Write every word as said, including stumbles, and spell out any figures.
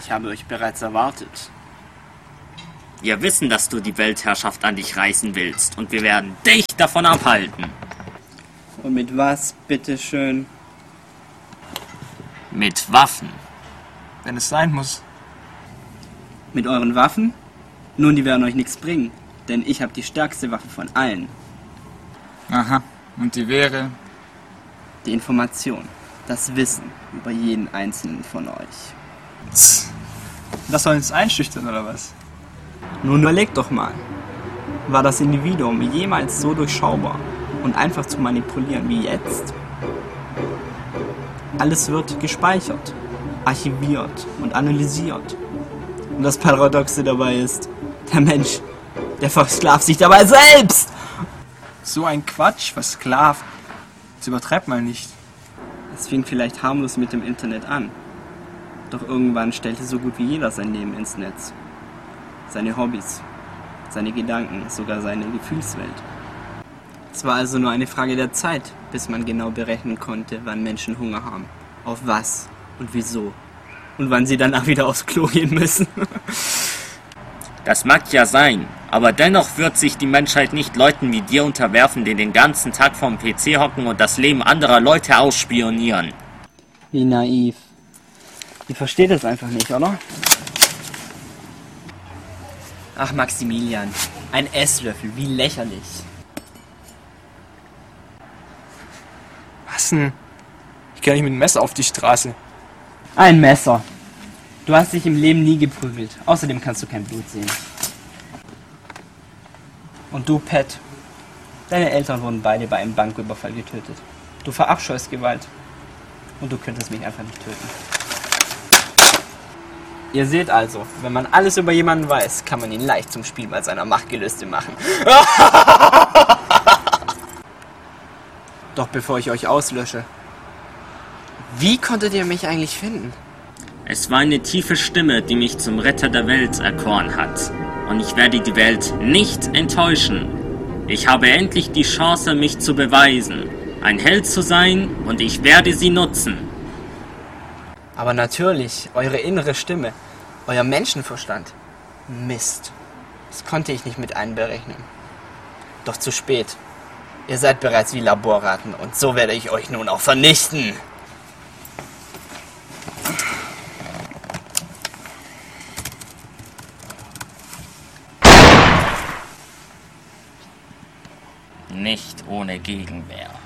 Ich habe euch bereits erwartet. Wir wissen, dass du die Weltherrschaft an dich reißen willst und wir werden dich davon abhalten. Und mit was, bitteschön? Mit Waffen. Wenn es sein muss. Mit euren Waffen? Nun, die werden euch nichts bringen, denn ich habe die stärkste Waffe von allen. Aha, und die wäre? Die Information, das Wissen über jeden einzelnen von euch. Tss. Das soll uns einschüchtern, oder was? Nun überlegt doch mal, war das Individuum jemals so durchschaubar und einfach zu manipulieren wie jetzt? Alles wird gespeichert, archiviert und analysiert. Und das Paradoxe dabei ist, der Mensch, der versklavt sich dabei selbst! So ein Quatsch, versklavt. Das übertreibt mal nicht. Es fing vielleicht harmlos mit dem Internet an. Doch irgendwann stellte so gut wie jeder sein Leben ins Netz. Seine Hobbys, seine Gedanken, sogar seine Gefühlswelt. Es war also nur eine Frage der Zeit, bis man genau berechnen konnte, wann Menschen Hunger haben, auf was und wieso und wann sie danach wieder aufs Klo gehen müssen. Das mag ja sein, aber dennoch wird sich die Menschheit nicht Leuten wie dir unterwerfen, die den ganzen Tag vorm P C hocken und das Leben anderer Leute ausspionieren. Wie naiv. Ihr versteht es einfach nicht, oder? Ach, Maximilian, ein Esslöffel, wie lächerlich. Was denn? Ich gehe nicht mit dem Messer auf die Straße. Ein Messer. Du hast dich im Leben nie geprügelt. Außerdem kannst du kein Blut sehen. Und du, Pat, deine Eltern wurden beide bei einem Banküberfall getötet. Du verabscheust Gewalt. Und du könntest mich einfach nicht töten. Ihr seht also, wenn man alles über jemanden weiß, kann man ihn leicht zum Spielball seiner Machtgelüste machen. Doch bevor ich euch auslösche, wie konntet ihr mich eigentlich finden? Es war eine tiefe Stimme, die mich zum Retter der Welt erkoren hat. Und ich werde die Welt nicht enttäuschen. Ich habe endlich die Chance, mich zu beweisen, ein Held zu sein, und ich werde sie nutzen. Aber natürlich, eure innere Stimme, euer Menschenverstand. Mist. Das konnte ich nicht mit einberechnen. Doch zu spät. Ihr seid bereits wie Laborratten und so werde ich euch nun auch vernichten. Nicht ohne Gegenwehr.